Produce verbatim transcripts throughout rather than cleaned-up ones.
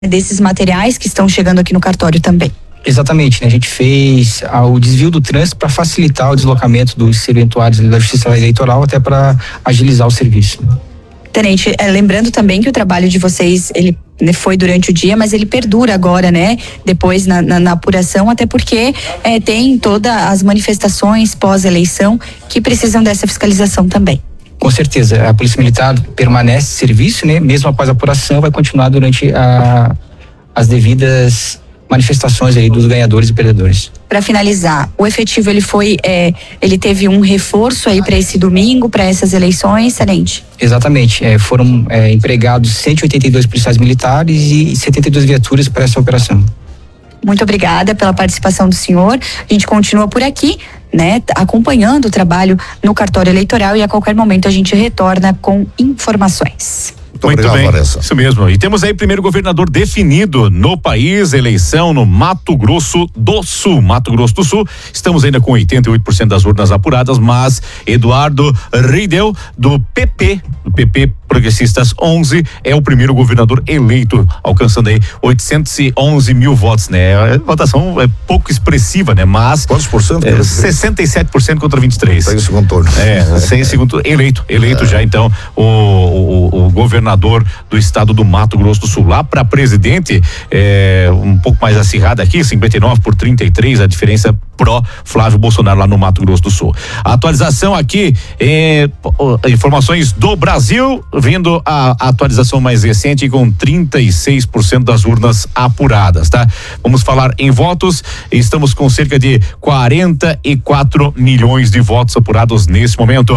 desses materiais que estão chegando aqui no cartório também. Exatamente, né? A gente fez ah, o desvio do trânsito para facilitar o deslocamento dos serventuários da Justiça Eleitoral, até para agilizar o serviço. Tenente, é, lembrando também que o trabalho de vocês, ele né, foi durante o dia, mas ele perdura agora, né? Depois na, na, na apuração, até porque é, tem todas as manifestações pós-eleição que precisam dessa fiscalização também. Com certeza, a Polícia Militar permanece em serviço, né? Mesmo após a apuração, vai continuar durante a, as devidas manifestações aí dos ganhadores e perdedores. Para finalizar, o efetivo ele foi, é, ele teve um reforço aí para esse domingo, para essas eleições, Tenente? Exatamente, é, foram é, empregados cento e oitenta e dois policiais militares e setenta e duas viaturas para essa operação. Muito obrigada pela participação do senhor. A gente continua por aqui, né, acompanhando o trabalho no cartório eleitoral e a qualquer momento a gente retorna com informações. Muito, Muito obrigado, bem, Vanessa. Isso mesmo. E temos aí primeiro governador definido no país, eleição no Mato Grosso do Sul. Mato Grosso do Sul, estamos ainda com oitenta e oito por cento das urnas apuradas, mas Eduardo Riedel, do P P, do P P Progressistas onze, é o primeiro governador eleito, alcançando aí oitocentos e onze mil votos, né? A votação é pouco expressiva, né? Mas. Quantos por cento? É, sessenta e sete por cento contra vinte e três. Sem segundo turno. É, sem segundo eleito, eleito é. já então o, o, o governador do estado do Mato Grosso do Sul. Lá para presidente, é, um pouco mais acirrada aqui, cinquenta e nove por trinta e três, a diferença pró Flávio Bolsonaro lá no Mato Grosso do Sul. A atualização aqui, é, informações do Brasil, vindo a, a atualização mais recente com trinta e seis por cento das urnas apuradas, tá? Vamos falar em votos, estamos com cerca de quarenta e quatro milhões de votos apurados nesse momento.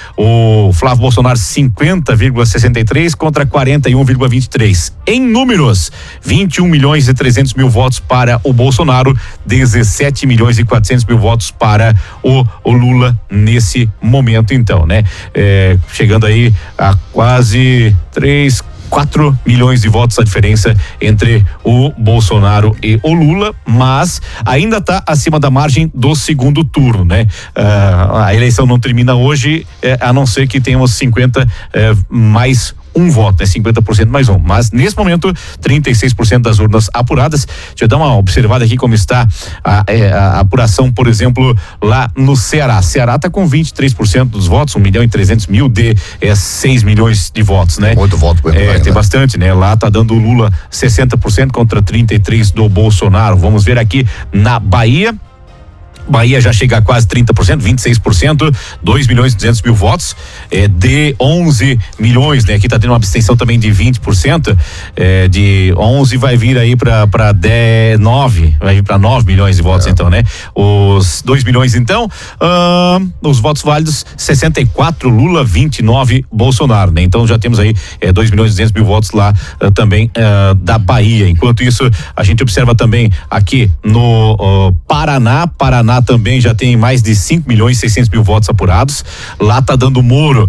O Flávio Bolsonaro cinquenta vírgula sessenta e três contra quarenta e um vírgula vinte e três. Em números, vinte e um milhões e trezentos mil votos para o Bolsonaro, dezessete milhões e quatrocentos mil votos para o, o Lula nesse momento, então, né? É, chegando aí a quase três, quatro milhões de votos a diferença entre o Bolsonaro e o Lula, mas ainda está acima da margem do segundo turno, né? Uh, a eleição não termina hoje, eh, a não ser que tenhamos cinquenta eh, mais um voto, né? cinquenta por cento mais um. Mas nesse momento, trinta e seis por cento das urnas apuradas. Deixa eu dar uma observada aqui como está a, a, a apuração, por exemplo, lá no Ceará. Ceará está com vinte e três por cento dos votos, um milhão e trezentos mil de é, seis milhões de votos, né? Muito voto, é, bem, tem né? bastante, né? Lá tá dando o Lula sessenta por cento contra trinta e três por cento do Bolsonaro. Vamos ver aqui na Bahia. Bahia já chega a quase trinta por cento, vinte e seis por cento, dois milhões e duzentos mil votos, é, de onze milhões, né? Aqui tá tendo uma abstenção também de vinte por cento, é, de onze vai vir aí para para nove, vai vir para nove milhões de votos, é. então, né? Os dois milhões, então, uh, os votos válidos, sessenta e quatro Lula, vinte e nove Bolsonaro, né? Então já temos aí é, dois milhões e duzentos mil votos lá uh, também uh, da Bahia. Enquanto isso, a gente observa também aqui no uh, Paraná, Paraná também já tem mais de cinco milhões e seiscentos mil votos apurados. Lá tá dando Moro,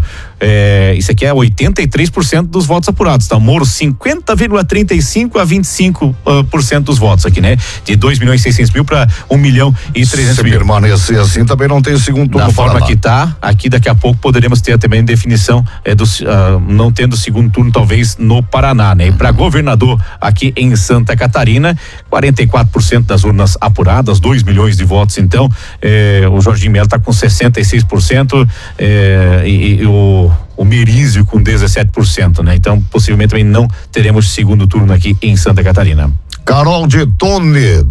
é, isso aqui é oitenta e três por cento dos votos apurados, tá? Moro cinquenta vírgula trinta e cinco a vinte e cinco por cento dos votos aqui, né? De dois milhões e seiscentos mil para um milhão e trezentos mil. Se permanecer assim, também não tem segundo turno. Da forma que tá, aqui daqui a pouco poderemos ter também definição é, do, uh, não tendo segundo turno talvez no Paraná, né? E para governador aqui em Santa Catarina, quarenta e quatro por cento das urnas apuradas, dois milhões de votos, então, é, o Jorginho Melo tá com sessenta e seis por cento, é, e, e o o Merizio com dezessete por cento, né? Então, possivelmente também não teremos segundo turno aqui em Santa Catarina. Carol de Tone,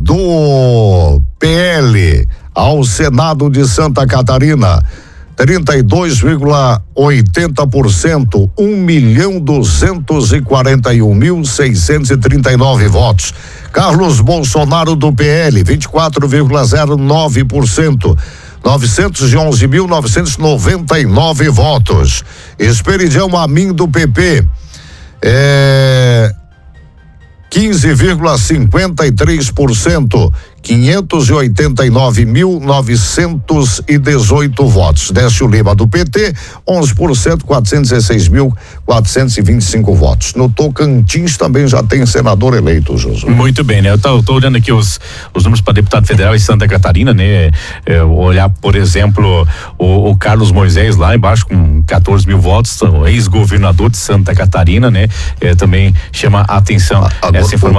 do P L ao Senado de Santa Catarina, trinta e dois vírgula oitenta por cento, um milhão duzentos e quarenta e um mil seiscentos e trinta e nove votos. Carlos Bolsonaro, do P L, vinte e quatro vírgula zero nove por cento, novecentos e onze mil novecentos e noventa e nove votos. Esperidião Amin, do P P, é quinze vírgula cinquenta e três por cento, quinhentos e oitenta e nove mil novecentos e dezoito votos. Décio Lima do P T, onze por cento, quatrocentos e dezesseis mil quatrocentos e vinte e cinco votos. No Tocantins também já tem senador eleito, Josué. Muito bem, né? Eu tô, tô olhando aqui os, os números para deputado federal em Santa Catarina, né? É, olhar, por exemplo, o, o Carlos Moisés lá embaixo com quatorze mil votos, o ex-governador de Santa Catarina, né? É, também chama a atenção Agora, essa informação.